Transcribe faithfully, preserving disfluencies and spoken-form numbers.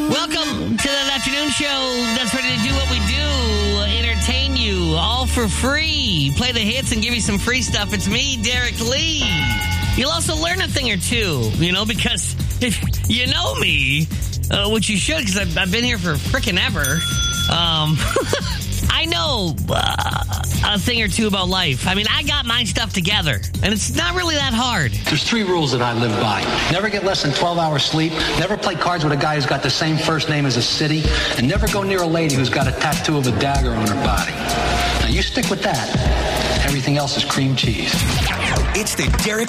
Welcome to the afternoon show that's ready to do what we do, entertain you, all for free, play the hits and give you some free stuff. It's me, Derek Lee. You'll also learn a thing or two, you know, because if you know me, uh, which you should, because I've, I've been here for frickin' ever, um, I know uh, a thing or two about life. I mean, I got my stuff together, and it's not really that hard. There's three rules that I live by. Never get less than twelve hours sleep, never play cards with a guy who's got the same first name as a city, and never go near a lady who's got a tattoo of a dagger on her body. Now, you stick with that. Everything else is cream cheese. It's the Derek